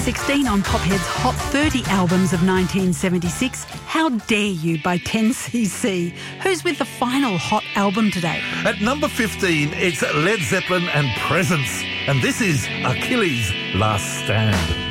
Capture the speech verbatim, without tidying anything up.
sixteen on Pophead's Hot thirty albums of nineteen seventy-six. How Dare You by ten C C. Who's with the final hot album today? At number fifteen, it's Led Zeppelin and Presence. And this is Achilles' Last Stand.